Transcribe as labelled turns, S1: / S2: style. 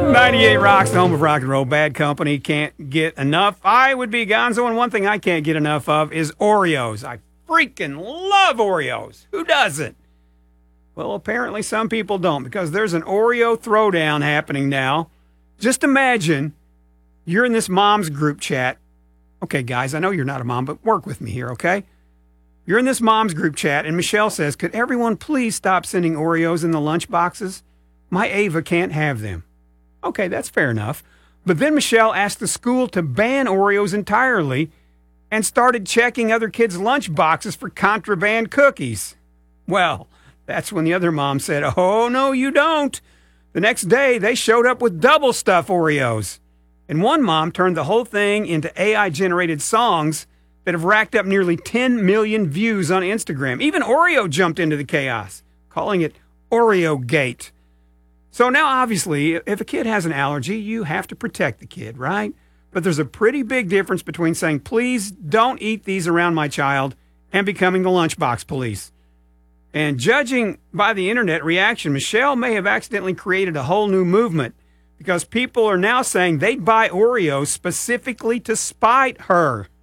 S1: 98 Rocks, the home of rock and roll. Bad Company, can't get enough. I would be Gonzo, and one thing I can't get enough of is Oreos. I freaking love Oreos. Who doesn't? Well, apparently some people don't, because there's an Oreo throwdown happening now. Just imagine you're in this mom's group chat. Okay, guys, I know you're not a mom, but work with me here, okay? You're in this mom's group chat, and Michelle says, could everyone please stop sending Oreos in the lunch boxes? My Ava can't have them. Okay, that's fair enough. But then Michelle asked the school to ban Oreos entirely and started checking other kids' lunch boxes for contraband cookies. Well, that's when the other mom said, oh, no, you don't. The next day, they showed up with double stuff Oreos. And one mom turned the whole thing into AI-generated songs that have racked up nearly 10 million views on Instagram. Even Oreo jumped into the chaos, calling it Oreo Gate. So now, obviously, if a kid has an allergy, you have to protect the kid, right? But there's a pretty big difference between saying, please don't eat these around my child, and becoming the lunchbox police. And judging by the internet reaction, Michelle may have accidentally created a whole new movement, because people are now saying they'd buy Oreos specifically to spite her.